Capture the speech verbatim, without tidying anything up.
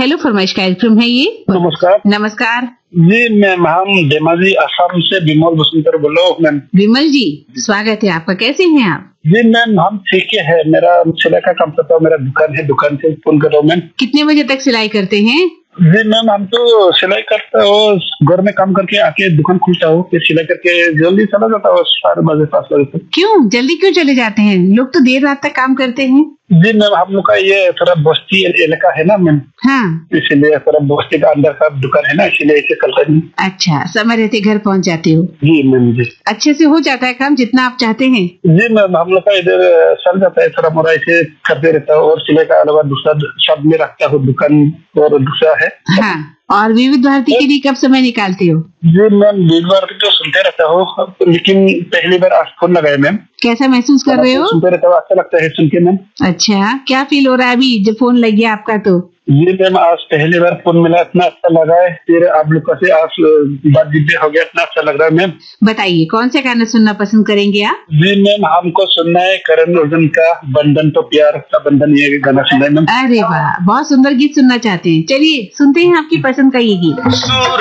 Hello फरमाइश कार्यक्रम है ये। नमस्कार। नमस्कार जी मैम, हम धेमाजी असम से विमल बसंतर बोल रहा हूँ मैम। विमल जी, स्वागत है आपका। कैसे हैं आप? जी मैम, हम ठीक है। मेरा सिलाई का काम करता हूँ, मेरा दुकान है, दुकान से फोन कर रहा हूँ मैम। कितने बजे तक सिलाई करते हैं? जी मैम, हम तो सिलाई करता हूँ, घर में काम करके आके दुकान खुलता हूँ, फिर सिलाई करके जल्दी चला जाता हूँ चार बजे पाँच बजे तक। क्यों जल्दी क्यों चले जाते हैं? लोग तो देर रात तक काम करते हैं। जी मैम, हम लोग का ये थोड़ा बस्ती इलाका है ना मैम, हाँ, इसीलिए थोड़ा बस्ती का अंदर का दुकान है ना, इसीलिए इसे चलता नहीं। अच्छा, समय रहते घर पहुंच जाते हो। जी मैम जी, अच्छे से हो जाता है काम जितना आप चाहते हैं? जी मैम, हम लोग का इधर चल जाता है, थोड़ा मोड़ा इसे करते रहता हूँ, और सिलाई का अलावा दूसरा सब में रखता हूँ दुकान और दूसरा है। हाँ, और विविध भारती के लिए कब समय निकालते हो? जी मैम, बीच बार तो सुनते रहता हूँ, लेकिन पहली बार आज फोन लगाया मैम। कैसा महसूस कर रहे हो? सुनते रहता हूँ, अच्छा लगता है सुन के मैम। अच्छा, क्या फील हो रहा है अभी जब फोन लग गया आपका? तो जी मैम, आज पहली बार फोन मिला, इतना अच्छा लगा है, फिर आप लोग का से आज बातचीत भी हो गया, इतना अच्छा लग रहा है मैम। बताइए कौन से गाना सुनना पसंद करेंगे आप? जी मैम, हमको सुनना है करण अर्जुन का बंधन तो प्यार का बंधन, ये गाना सुनना है मैम। अरे वाह, बहुत सुंदर गीत सुनना चाहते हैं। चलिए सुनते हैं आपकी पसंद का ये गीत।